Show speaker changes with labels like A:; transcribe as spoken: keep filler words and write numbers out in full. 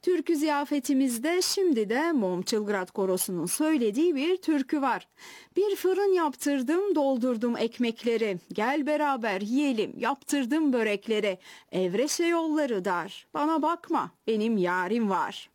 A: Türkü ziyafetimizde şimdi de Momçılgrad Korosu'nun söylediği bir türkü var. Bir fırın yaptırdım, doldurdum ekmekleri. Gel beraber yiyelim, yaptırdım börekleri. Evreşe yolları dar, bana bakma, benim yarim var.